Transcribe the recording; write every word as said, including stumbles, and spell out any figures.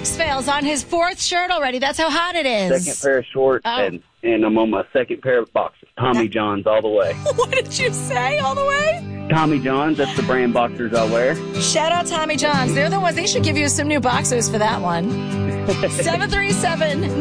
Max Fails on his fourth shirt already. That's how hot it is. Second pair of shorts, Oh. and, and I'm on my second pair of boxers. Tommy John's all the way. What did you say all the way? Tommy John's, that's the brand boxers I wear. Shout out Tommy John's. They're the ones. They should give you some new boxers for that one. seven three seven